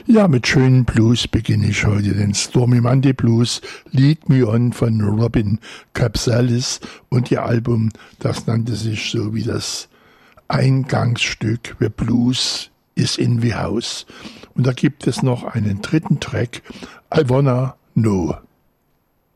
Ja, mit schönen Blues beginne ich heute den Stormy Monday Blues, Lead Me On von Robin Capsalis und ihr Album, das nannte sich so wie das Eingangsstück The Blues is in the House. Und da gibt es noch einen dritten Track, I Wanna Know.